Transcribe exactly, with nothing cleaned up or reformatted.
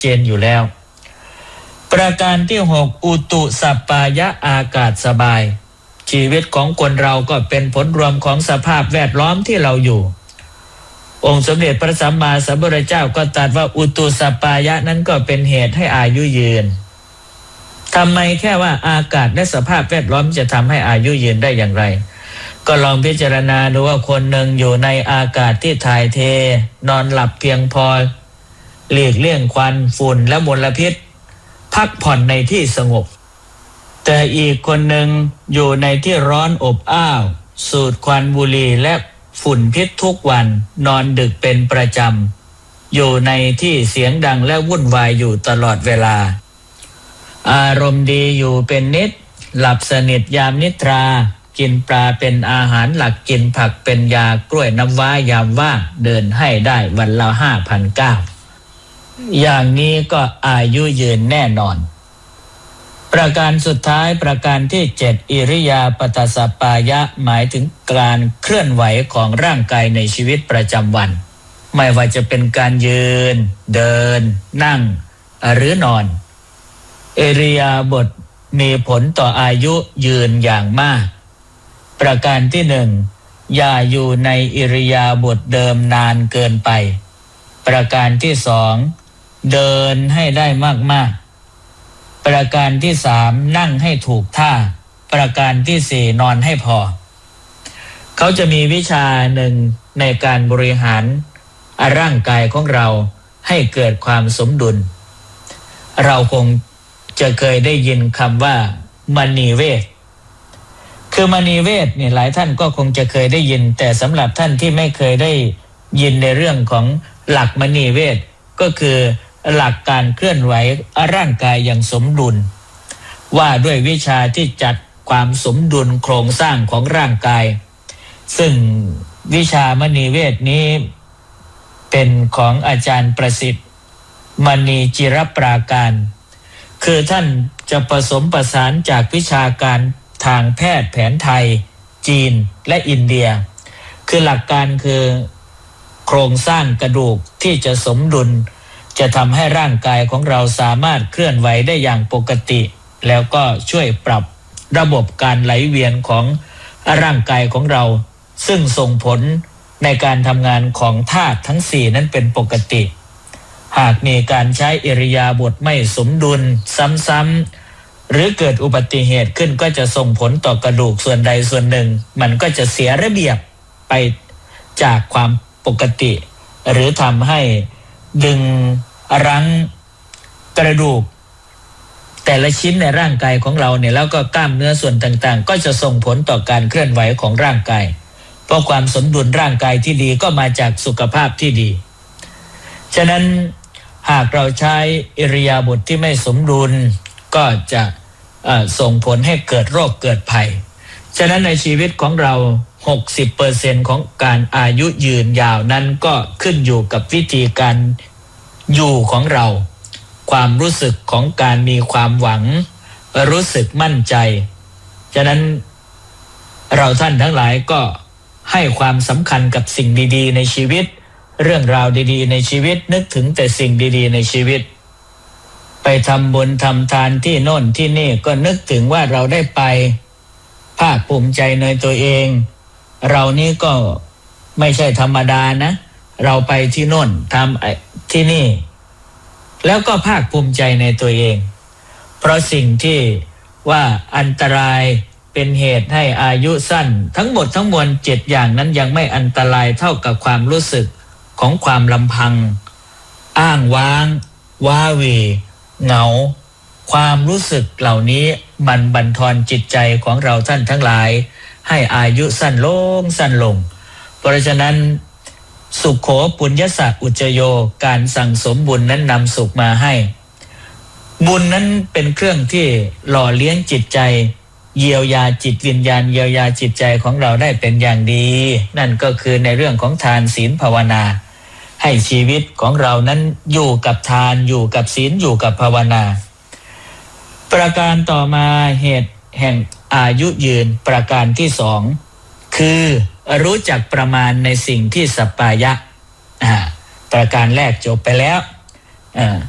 เจนอยู่แล้วประการที่หกอุตุสัปปายะอากาศสบายชีวิตของคนเราก็เป็นผลรวมของสภาพแวดล้อมที่เราอยู่องค์สมเด็จพระสัมมาสัมพุทธเจ้าก็ตรัสว่าอุตุสัปปายะนั้นก็เป็นเหตุให้อายุยืนทำไมแค่ว่าอากาศและสภาพแวดล้อมจะทำให้อายุยืนได้อย่างไรก็ลองพิจารณาดูว่าคนหนึ่งอยู่ในอากาศที่ถ่ายเทนอนหลับเพียงพอหลีกเลี่ยงควันฝุ่นและมลพิษพักผ่อนในที่สงบแต่อีกคนหนึ่งอยู่ในที่ร้อนอบอ้าวสูดควันบุหรี่และฝุ่นพิษทุกวันนอนดึกเป็นประจำอยู่ในที่เสียงดังและวุ่นวายอยู่ตลอดเวลาอารมณ์ดีอยู่เป็นนิดหลับสนิทยามนิทรากินปลาเป็นอาหารหลักกินผักเป็นยากล้วยน้ำว้ายามว่างเดินให้ได้วันละห้าพันเก้าอย่างนี้ก็อายุยืนแน่นอนประการสุดท้ายประการที่เจ็ดอิริยาปถสัปปายะหมายถึงการเคลื่อนไหวของร่างกายในชีวิตประจำวันไม่ว่าจะเป็นการยืนเดินนั่งหรือนอนอิริยาบถมีผลต่ออายุยืนอย่างมากประการที่หนึ่งอย่าอยู่ในอิริยาบถเดิมนานเกินไปประการที่สองเดินให้ได้มากๆประการที่สามนั่งให้ถูกท่าประการที่สี่นอนให้พอเขาจะมีวิชาหนึ่งในการบริหารร่างกายของเราให้เกิดความสมดุลเราคงจะเคยได้ยินคำว่ามณีเวทคือมณีเวทเนี่ยหลายท่านก็คงจะเคยได้ยินแต่สำหรับท่านที่ไม่เคยได้ยินในเรื่องของหลักมณีเวทก็คือหลักการเคลื่อนไหวร่างกายอย่างสมดุลว่าด้วยวิชาที่จัดความสมดุลโครงสร้างของร่างกายซึ่งวิชามณีเวทนี้เป็นของอาจารย์ประสิทธิ์มณีจิรปราการคือท่านจะผสมประสานจากวิชาการทางแพทย์แผนไทยจีนและอินเดียคือหลักการคือโครงสร้างกระดูกที่จะสมดุลจะทำให้ร่างกายของเราสามารถเคลื่อนไหวได้อย่างปกติแล้วก็ช่วยปรับระบบการไหลเวียนของร่างกายของเราซึ่งส่งผลในการทำงานของธาตุทั้งสี่นั้นเป็นปกติหากมีการใช้อิริยาบถไม่สมดุลซ้ำๆหรือเกิดอุบัติเหตุขึ้นก็จะส่งผลต่อกระดูกส่วนใดส่วนหนึ่งมันก็จะเสียระเบียบไปจากความปกติหรือทำให้ดึงรั้งกระดูกแต่ละชิ้นในร่างกายของเราเนี่ยแล้วก็กล้ามเนื้อส่วนต่างๆก็จะส่งผลต่อการเคลื่อนไหวของร่างกายเพราะความสมดุลร่างกายที่ดีก็มาจากสุขภาพที่ดีฉะนั้นหากเราใช้อิริยาบถที่ไม่สมดุลก็จะส่งผลให้เกิดโรคเกิดภัยฉะนั้นในชีวิตของเรา หกสิบเปอร์เซ็นต์ ของการอายุยืนยาวนั้นก็ขึ้นอยู่กับวิธีการอยู่ของเราความรู้สึกของการมีความหวังรู้สึกมั่นใจฉะนั้นเราท่านทั้งหลายก็ให้ความสำคัญกับสิ่งดีๆในชีวิตเรื่องราวดีๆในชีวิตนึกถึงแต่สิ่งดีๆในชีวิตไปทำบุญทำทานที่โน่นที่นี่ก็นึกถึงว่าเราได้ไปภาคภูมิใจในตัวเองเรานี่ก็ไม่ใช่ธรรมดานะเราไปที่โน่นทำที่นี่แล้วก็ภาคภูมิใจในตัวเองเพราะสิ่งที่ว่าอันตรายเป็นเหตุให้อายุสั้นทั้งหมดทั้งมวลเจ็ดอย่างนั้นยังไม่อันตรายเท่ากับความรู้สึกของความลำพังอ้างว้างว้าเหวเหงาความรู้สึกเหล่านี้มันบั่นทอนจิตใจของเราท่านทั้งหลายให้อายุสั้นลงสั้นลงเพราะฉะนั้นสุขโขปุญญสะอุจโยการสั่งสมบุญนั้นนำสุขมาให้บุญนั้นเป็นเครื่องที่หล่อเลี้ยงจิตใจเยียวยาจิตวิญญาณเยียวยาจิตใจของเราได้เป็นอย่างดีนั่นก็คือในเรื่องของทานศีลภาวนาให้ชีวิตของเรานั้นอยู่กับทานอยู่กับศีลอยู่กับภาวนาประการต่อมาเหตุแห่งอายุยืนประการที่สองคือรู้จักประมาณในสิ่งที่สัปปายะอ่าประการแรกจบไปแล้วอ่า